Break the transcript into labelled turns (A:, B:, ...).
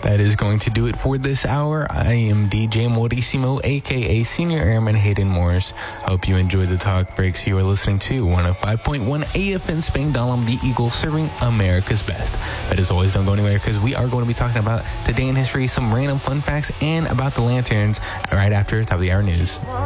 A: That is going to do it for this hour. I am DJ Morissimo, aka Senior Airman Hayden Morris. Hope you enjoyed the talk breaks. You are listening to 105.1 AFN Spain Dalam, the Eagle, serving America's best. But as always, don't go anywhere because we are going to be talking about today in history, some random fun facts, and about the lanterns right after top of the hour news.